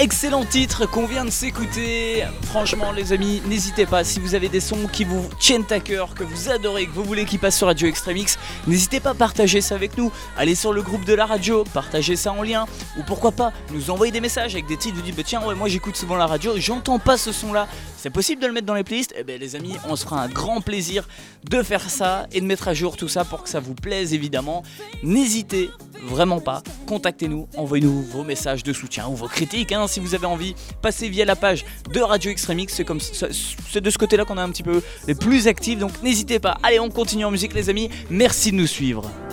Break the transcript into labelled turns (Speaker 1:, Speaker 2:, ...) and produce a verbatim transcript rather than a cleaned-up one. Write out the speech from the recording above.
Speaker 1: Excellent titre qu'on vient de s'écouter. Franchement les amis, n'hésitez pas, si vous avez des sons qui vous tiennent à cœur, que vous adorez, que vous voulez qu'ils passent sur Radio Extreme Mix, n'hésitez pas à partager ça avec nous. Allez sur le groupe de la radio, partagez ça en lien, ou pourquoi pas nous envoyer des messages avec des titres, vous dites bah tiens ouais moi j'écoute souvent la radio, j'entends pas ce son là, c'est possible de le mettre dans les playlists. Eh bien les amis, on se fera un grand plaisir de faire ça et de mettre à jour tout ça pour que ça vous plaise évidemment. N'hésitez vraiment pas, contactez-nous, envoyez-nous vos messages de soutien ou vos critiques hein, si vous avez envie, passez via la page de Radio Extreme Mix, c'est, comme, c'est de ce côté là qu'on est un petit peu les plus actifs, donc n'hésitez pas. Allez, on continue en musique les amis, merci de nous suivre.